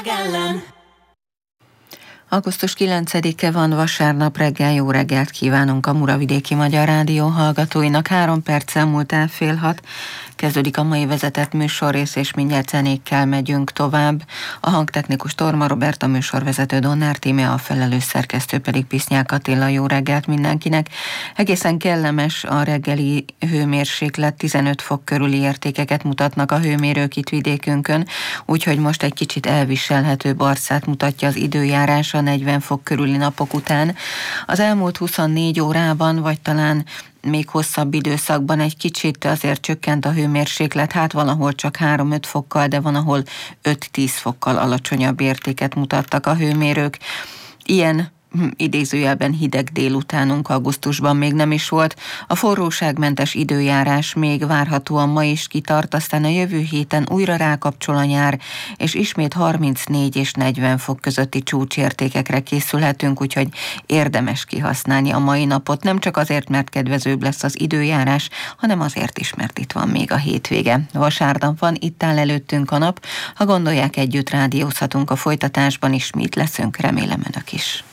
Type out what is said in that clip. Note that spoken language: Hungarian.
Ellen. Augusztus 9-e van, vasárnap reggel. Jó reggelt kívánunk a Muravidéki Magyar Rádió hallgatóinak. 3 perccel múlt el 5:30. Kezdődik a mai vezetett műsorrész, és mindjárt zenékkel megyünk tovább. A hangtechnikus Torma Robert, a műsorvezető Donner Tímea, a felelős szerkesztő pedig Pisznyák Attila. Jó reggelt mindenkinek. Egészen kellemes a reggeli hőmérséklet, 15 fok körüli értékeket mutatnak a hőmérők itt vidékünkön, úgyhogy most egy kicsit elviselhetőbb arcát mutatja az időjárás a 40 fok körüli napok után. Az elmúlt 24 órában, vagy talán még hosszabb időszakban egy kicsit azért csökkent a hőmérséklet, hát valahol csak 3-5 fokkal, de van, ahol 5-10 fokkal alacsonyabb értéket mutattak a hőmérők. Ilyen idézőjelben hideg délutánunk augusztusban még nem is volt. A forróságmentes időjárás még várhatóan ma is kitart, aztán a jövő héten újra rákapcsol a nyár, és ismét 34 és 40 fok közötti csúcsértékekre készülhetünk, úgyhogy érdemes kihasználni a mai napot, nem csak azért, mert kedvezőbb lesz az időjárás, hanem azért is, mert itt van még a hétvége. Vasárnap van, itt áll előttünk a nap. Ha gondolják, együtt rádiózhatunk a folytatásban is, mi itt leszünk, remélem önök is.